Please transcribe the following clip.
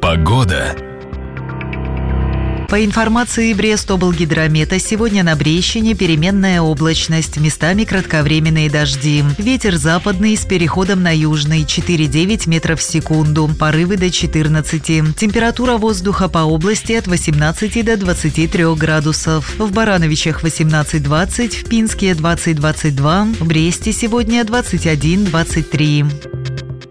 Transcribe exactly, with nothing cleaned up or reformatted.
Погода. По информации Брест-облгидромета, сегодня на Брещине переменная облачность, местами кратковременные дожди. Ветер западный с переходом на южный, четыре-девять метров в секунду, порывы до четырнадцати. Температура воздуха по области от восемнадцати до двадцати трёх градусов. В Барановичах восемнадцать-двадцать, в Пинске двадцать-двадцать два, в Бресте сегодня двадцать один-двадцать три.